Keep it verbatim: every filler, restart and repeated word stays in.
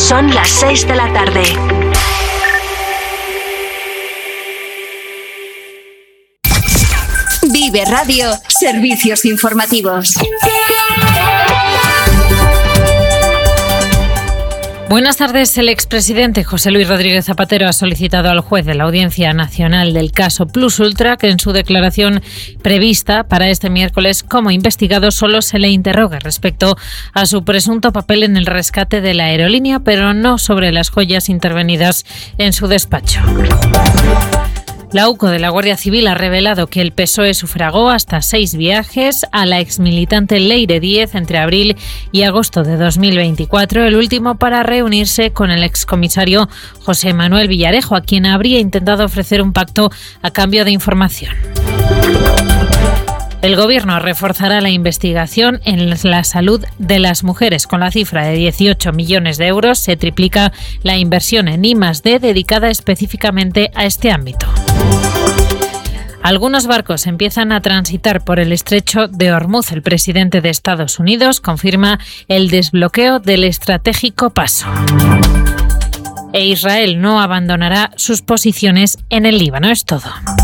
Son las seis de la tarde. Vive Radio, servicios informativos. Buenas tardes. El expresidente José Luis Rodríguez Zapatero ha solicitado al juez de la Audiencia Nacional del caso Plus Ultra que en su declaración prevista para este miércoles como investigado solo se le interrogue respecto a su presunto papel en el rescate de la aerolínea, pero no sobre las joyas intervenidas en su despacho. La U C O de la Guardia Civil ha revelado que el P S O E sufragó hasta seis viajes a la exmilitante Leire Díez entre abril y agosto de dos mil veinticuatro, el último para reunirse con el excomisario José Manuel Villarejo, a quien habría intentado ofrecer un pacto a cambio de información. El Gobierno reforzará la investigación en la salud de las mujeres. Con la cifra de dieciocho millones de euros se triplica la inversión en I más D dedicada específicamente a este ámbito. Algunos barcos empiezan a transitar por el estrecho de Hormuz. El presidente de Estados Unidos confirma el desbloqueo del estratégico paso. E Israel no abandonará sus posiciones en el Líbano. Es todo.